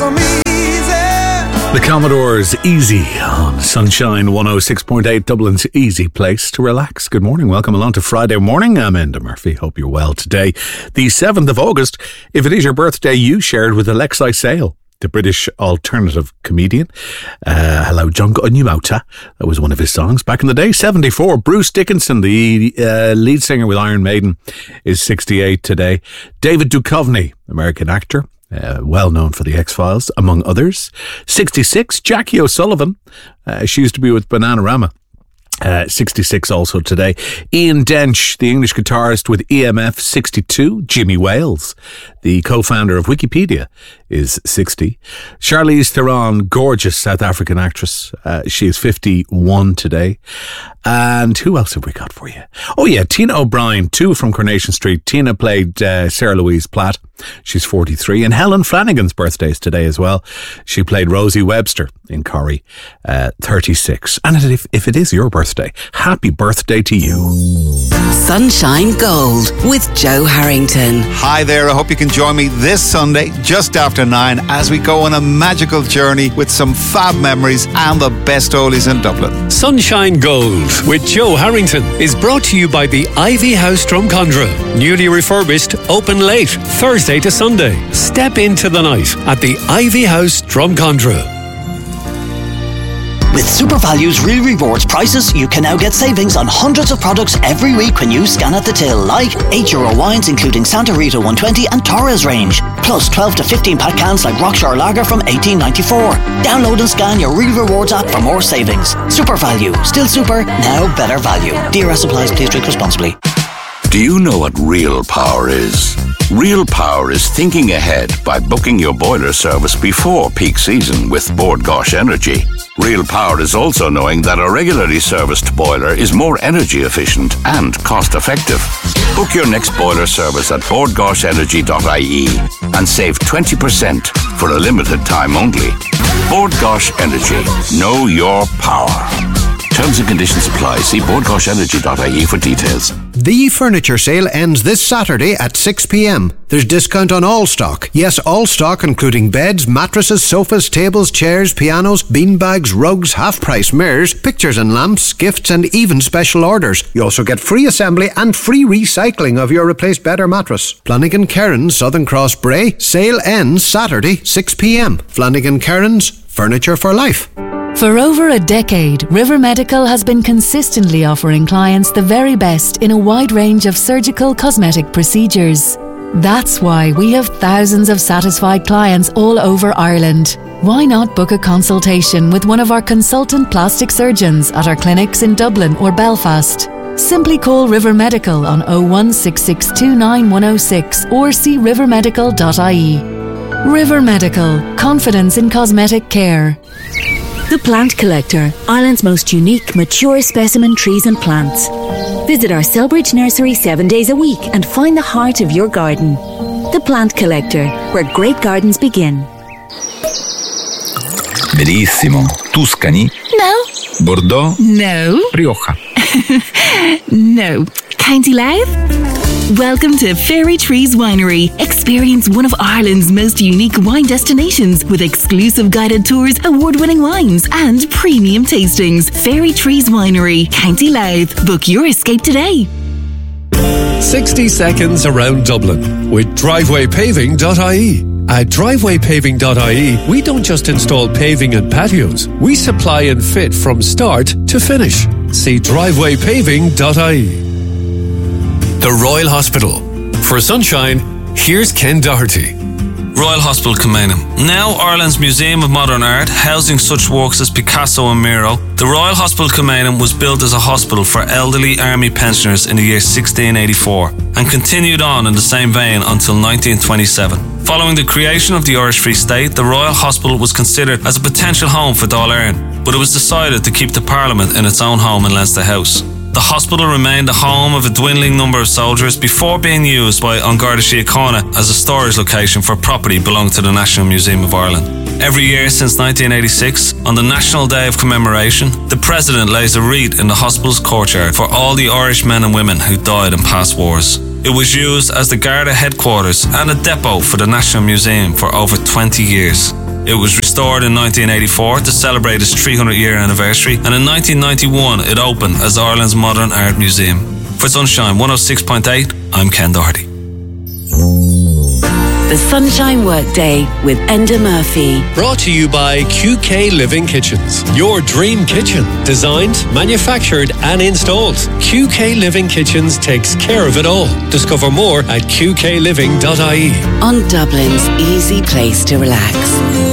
come easy. The Commodores, Easy on Sunshine 106.8, Dublin's easy place to relax. Good morning, welcome along to Friday morning. I'm Enda Murphy, hope you're well today. The 7th of August, if it is your birthday, you shared with Alexei Sale, the British alternative comedian. Hello, John Onumauta. That was one of his songs back in the day. 74. Bruce Dickinson, the lead singer with Iron Maiden, is 68 today. David Duchovny, American actor, well known for the X-Files, among others. 66. Jackie O'Sullivan. She used to be with Bananarama. 66 also today. Ian Dench, the English guitarist with EMF, 62. Jimmy Wales, the co-founder of Wikipedia, is 60. Charlize Theron, gorgeous South African actress. She is 51 today. And who else have we got for you? Oh yeah, Tina O'Brien, too, from Coronation Street. Tina played Sarah Louise Platt. She's 43. And Helen Flanagan's birthday is today as well. She played Rosie Webster in Corrie, 36. And if it is your birthday, happy birthday to you. Sunshine Gold with Joe Harrington. Hi there, I hope you can join me this Sunday just after 9 as we go on a magical journey with some fab memories and the best oldies in Dublin. Sunshine Gold with Joe Harrington is brought to you by the Ivy House Drumcondra. Newly refurbished, open late, Thursday to Sunday. Step into the night at the Ivy House Drumcondra. With Super Values Real Rewards prices, you can now get savings on hundreds of products every week when you scan at the till, like €8 wines including Santa Rita 120 and Torres range, plus 12 to 15 pack cans like Rockshore Lager from $18.94. Download and scan your Real Rewards app for more savings. Super Value, still super, now better value. DRS supplies, please drink responsibly. Do you know what real power is? Real power is thinking ahead by booking your boiler service before peak season with Bord Gáis Energy. Real power is also knowing that a regularly serviced boiler is more energy efficient and cost effective. Book your next boiler service at bordgaisenergy.ie and save 20% for a limited time only. Bord Gáis Energy. Know your power. Terms and conditions apply. See bordgaisenergy.ie for details. The furniture sale ends this Saturday at 6 p.m. There's discount on all stock. Yes, all stock including beds, mattresses, sofas, tables, chairs, pianos, beanbags, rugs, half-price mirrors, pictures and lamps, gifts and even special orders. You also get free assembly and free recycling of your replaced bed or mattress. Flanagan Cairns, Southern Cross Bray. Sale ends Saturday, 6 p.m. Flanagan Cairns, furniture for life. For over a decade, River Medical has been consistently offering clients the very best in a wide range of surgical cosmetic procedures. That's why we have thousands of satisfied clients all over Ireland. Why not book a consultation with one of our consultant plastic surgeons at our clinics in Dublin or Belfast? Simply call River Medical on 016629106 or see rivermedical.ie. River Medical, confidence in cosmetic care. The Plant Collector, Ireland's most unique, mature specimen trees and plants. Visit our Selbridge nursery 7 days a week and find the heart of your garden. The Plant Collector, where great gardens begin. Benissimo. Tuscany? No. Bordeaux? No. Rioja? No. County Louth? Welcome to Fairy Trees Winery. Experience one of Ireland's most unique wine destinations with exclusive guided tours, award-winning wines and premium tastings. Fairy Trees Winery, County Louth. Book your escape today. 60 seconds around Dublin with drivewaypaving.ie. At drivewaypaving.ie, we don't just install paving and patios. We supply and fit from start to finish. See drivewaypaving.ie. The Royal Hospital. For sunshine, here's Ken Doherty. Royal Hospital Kilmainham. Now Ireland's Museum of Modern Art, housing such works as Picasso and Miro, the Royal Hospital Kilmainham was built as a hospital for elderly army pensioners in the year 1684 and continued on in the same vein until 1927. Following the creation of the Irish Free State, the Royal Hospital was considered as a potential home for Dáil Éireann, but it was decided to keep the Parliament in its own home in Leinster House. The hospital remained the home of a dwindling number of soldiers before being used by An Garda Síochána as a storage location for property belonging to the National Museum of Ireland. Every year since 1986, on the National Day of Commemoration, the President lays a wreath in the hospital's courtyard for all the Irish men and women who died in past wars. It was used as the Garda headquarters and a depot for the National Museum for over 20 years. It was restored in 1984 to celebrate its 300-year anniversary, and in 1991 it opened as Ireland's Modern Art Museum. For Sunshine 106.8, I'm Ken Doherty. The Sunshine Workday with Enda Murphy. Brought to you by QK Living Kitchens. Your dream kitchen. Designed, manufactured and installed. QK Living Kitchens takes care of it all. Discover more at qkliving.ie. On Dublin's easy place to relax.